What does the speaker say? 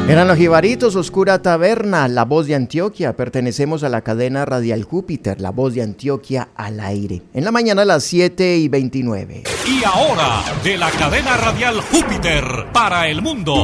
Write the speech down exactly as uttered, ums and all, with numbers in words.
Eran los Jibaritos, Oscura Taberna, La Voz de Antioquia. Pertenecemos a la cadena radial Júpiter, La Voz de Antioquia al aire. En la mañana a las siete y veintinueve. Y ahora, de la cadena radial Júpiter para el mundo.